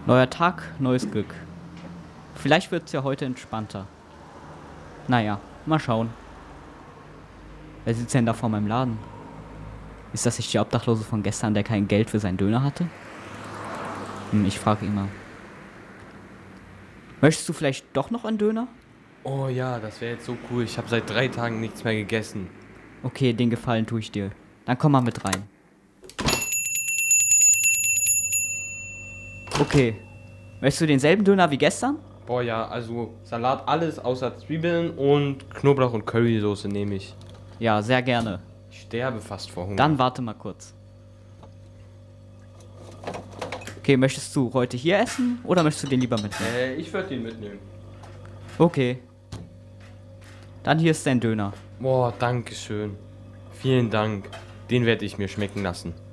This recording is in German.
Neuer Tag, neues Glück. Vielleicht wird's ja heute entspannter. Naja, mal schauen. Wer sitzt denn da vor meinem Laden? Ist das nicht der Obdachlose von gestern, der kein Geld für seinen Döner hatte? Ich frage ihn mal. Möchtest du vielleicht doch noch einen Döner? Oh ja, das wäre jetzt so cool. Ich habe seit 3 Tagen nichts mehr gegessen. Okay, den Gefallen tue ich dir. Dann komm mal mit rein. Okay. Möchtest du denselben Döner wie gestern? Boah ja, also Salat, alles außer Zwiebeln und Knoblauch und Currysoße nehme ich. Ja, sehr gerne. Ich sterbe fast vor Hunger. Dann warte mal kurz. Okay, möchtest du heute hier essen oder möchtest du den lieber mitnehmen? Ich würde den mitnehmen. Okay. Dann hier ist dein Döner. Boah, danke schön. Vielen Dank. Den werde ich mir schmecken lassen.